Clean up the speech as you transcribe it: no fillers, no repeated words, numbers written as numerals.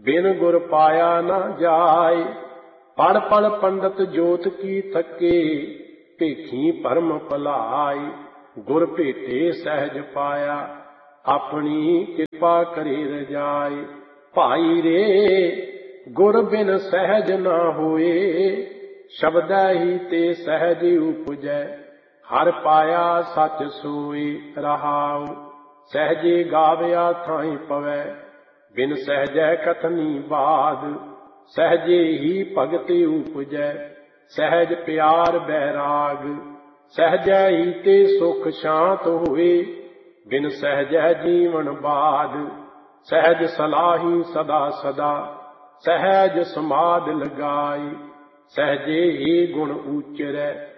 बिन गुर पाया न जाय। पढ़ पढ़ पंडित जोत की थके, भेखी परम भलाई। गुर भेटे सहज पाया, अपनी कृपा करे रजाय। भाई रे गुर बिन सहज न होए, शब्द ही ते सहज उपजै। हर पाया सच सोए रहाओ, सहजे गावया थाई पवै। बिन सहजै कथनी बाद, सहजे ही भगत उपजै। सहज प्यार बैराग, सहजै ही ते सुख शांत होए। बिन सहजै जीवन बाद, सहज सलाही सदा सदा। सहज समाध लगाई, सहजे ही गुण उचरै।